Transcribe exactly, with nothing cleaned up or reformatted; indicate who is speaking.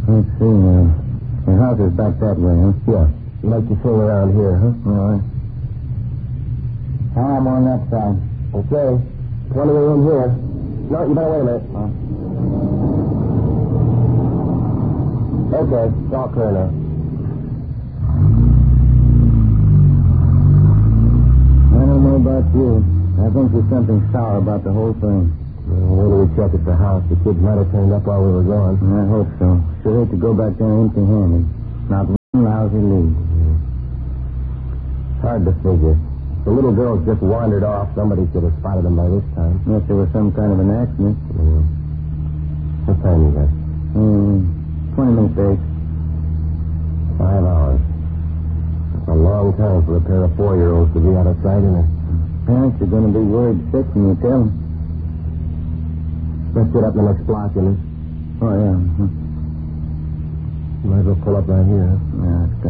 Speaker 1: Let's see now. The house is back that way, huh?
Speaker 2: Yeah. You like to swing around here, huh?
Speaker 1: All right. I'm on that side.
Speaker 2: Okay. Plenty of room here. No, you better wait a minute.
Speaker 1: Huh?
Speaker 2: Okay. It's all clear now.
Speaker 1: I don't know about you. I think there's something sour about the whole thing.
Speaker 2: Well, where do we check at the house? The kids might have turned up while we were gone.
Speaker 1: I hope so. Should hate to go back there empty-handed. Not one lousy lead.
Speaker 2: It's hard to figure. The little girls just wandered off. Somebody should have spotted them by this time.
Speaker 1: Unless there was some kind of an accident.
Speaker 2: Yeah. What time you got?
Speaker 1: Hmm. Twenty minutes, Dave.
Speaker 2: Five hours. That's a long time for a pair of four-year-olds to be out of sight, isn't it?
Speaker 1: Parents are going to be worried sick when you tell them.
Speaker 2: Let's get up in the next block, you know.
Speaker 1: Oh, yeah. Mm-hmm.
Speaker 2: Might as well pull up right here, huh?
Speaker 1: Yeah, it's